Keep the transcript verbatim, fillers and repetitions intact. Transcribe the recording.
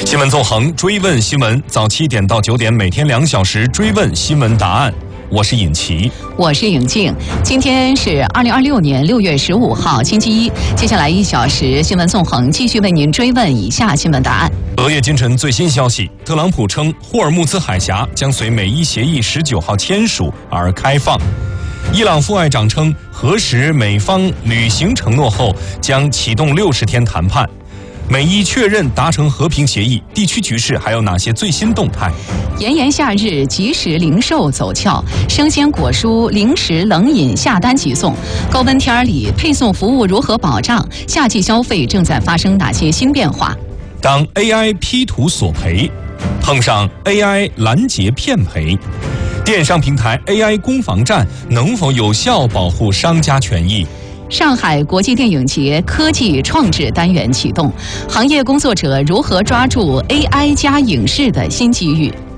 新闻纵横，追问新闻，早七点到九点，每天两小时追问新闻答案。我是尹奇， 我是尹静。今天是二零二六年六月十五号，星期一。接下来一小时新闻纵横继续为您追问以下新闻答案。 俄夜今晨最新消息，特朗普称霍尔木兹海峡将随美伊协议十九号签署而开放。伊朗副外长称，核实美方履行承诺后，将启动六十天谈判。美伊确认达成和平协议，地区局势还有哪些最新动态？ 炎炎夏日，即食零售走俏，生鲜果蔬、零食、冷饮下单即送。高温天里，配送服务如何保障？夏季消费正在发生哪些新变化？ 当 A I P 图索赔，碰上 A I 拦截骗赔，电商平台 A I 攻防战能否有效保护商家权益？ 上海国际电影节科技创制单元启动，行业工作者如何抓住 A I 加影视的新机遇？